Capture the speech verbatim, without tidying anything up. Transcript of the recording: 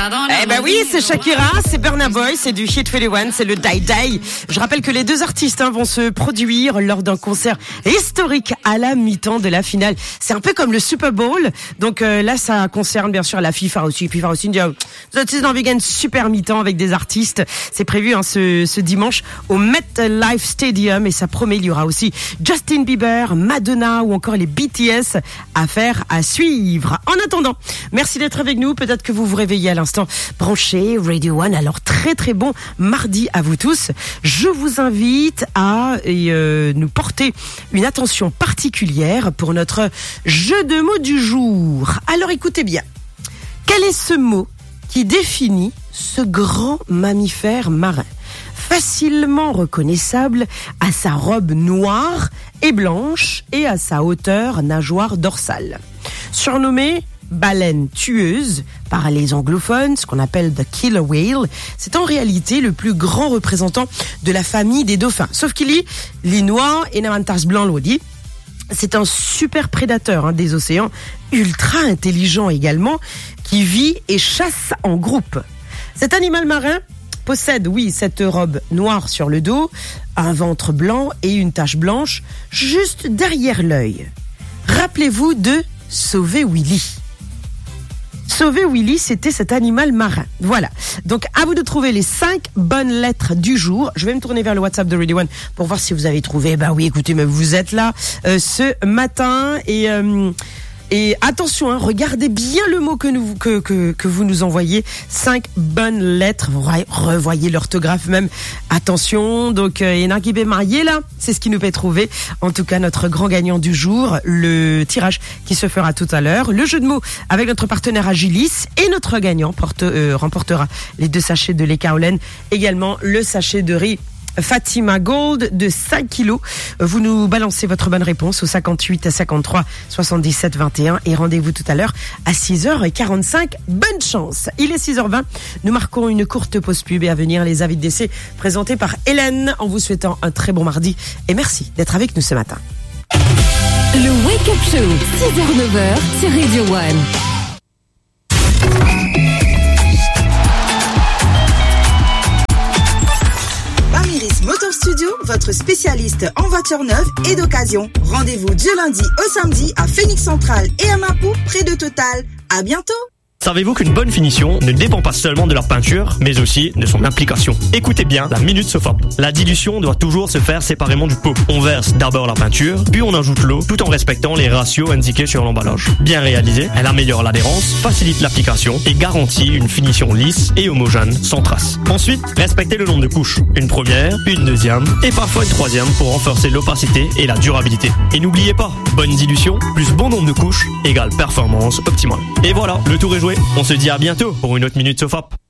Eh ben oui, c'est Shakira, c'est Burna Boy, c'est du Hit vingt et un, c'est le Die Die. Je rappelle que les deux artistes hein, vont se produire lors d'un concert historique à la mi-temps de la finale. C'est un peu comme le Super Bowl. Donc euh, là, ça concerne bien sûr la FIFA aussi. FIFA aussi, des artistes dans Vegan super mi-temps avec des artistes. C'est prévu hein, ce, ce dimanche au MetLife Stadium et ça promet, il y aura aussi Justin Bieber, Madonna ou encore les B T S à faire, à suivre. En attendant, merci d'être avec nous. Peut-être que vous vous réveillez à l'instant branché Radio One. Alors très très bon mardi à vous tous. Je vous invite à euh, nous porter une attention particulière pour notre jeu de mots du jour. Alors écoutez bien. Quel est ce mot qui définit ce grand mammifère marin, facilement reconnaissable à sa robe noire et blanche et à sa hauteur nageoire dorsale? Surnommé baleine tueuse par les anglophones, ce qu'on appelle the killer whale, c'est en réalité le plus grand représentant de la famille des dauphins. Sauf qu'il y l'inois et namantas blanc l'odi. C'est un super prédateur hein, des océans, ultra intelligent également, qui vit et chasse en groupe. Cet animal marin possède, oui, cette robe noire sur le dos, un ventre blanc et une tache blanche juste derrière l'œil. Rappelez-vous de Sauver Willy. Sauver Willy, c'était cet animal marin. Voilà. Donc, à vous de trouver les cinq bonnes lettres du jour. Je vais me tourner vers le WhatsApp de Radio One pour voir si vous avez trouvé. Bah oui, écoutez, mais vous êtes là euh, ce matin et... Euh, Et attention, hein, regardez bien le mot que, nous, que, que, que vous nous envoyez. Cinq bonnes lettres. Vous revoyez l'orthographe même. Attention. Donc, euh, Enarguibé marié là, c'est ce qui nous fait trouver. En tout cas, notre grand gagnant du jour, le tirage qui se fera tout à l'heure. Le jeu de mots avec notre partenaire Agilis. Et notre gagnant porte, euh, remportera les deux sachets de lait Kaolin. Également le sachet de riz Fatima Gold de cinq kilos. Vous nous balancez votre bonne réponse au cinquante-huit à cinquante-trois soixante-dix-sept vingt et un et rendez-vous tout à l'heure à six heures quarante-cinq. Bonne chance. Il est six heures vingt. Nous marquons une courte pause pub et à venir les avis de décès présentés par Hélène en vous souhaitant un très bon mardi et merci d'être avec nous ce matin. Le Wake Up Show, six heures neuf heures sur Radio One. Motor Studio, votre spécialiste en voiture neuve et d'occasion. Rendez-vous du lundi au samedi à Phoenix Central et à Mapou, près de Total. À bientôt. Savez-vous qu'une bonne finition ne dépend pas seulement de leur peinture, mais aussi de son application? Écoutez bien la Minute Sofap. La dilution doit toujours se faire séparément du pot. On verse d'abord la peinture, puis on ajoute l'eau, tout en respectant les ratios indiqués sur l'emballage. Bien réalisée, elle améliore l'adhérence, facilite l'application et garantit une finition lisse et homogène, sans trace. Ensuite, respectez le nombre de couches. Une première, une deuxième et parfois une troisième pour renforcer l'opacité et la durabilité. Et n'oubliez pas, bonne dilution plus bon nombre de couches égale performance optimale. Et voilà, le tour est joué. On se dit à bientôt pour une autre Minute Sofap.